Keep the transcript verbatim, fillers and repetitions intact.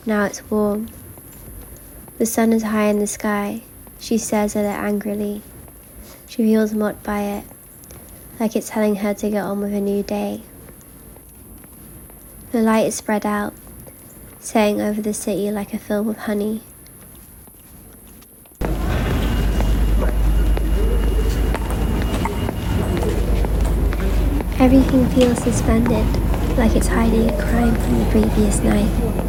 now it's warm. The sun is high in the sky. She stares at it angrily. She feels mocked by it, like it's telling her to get on with a new day. The light is spread out, setting over the city like a film of honey. Everything feels suspended, like it's hiding a crime from the previous night.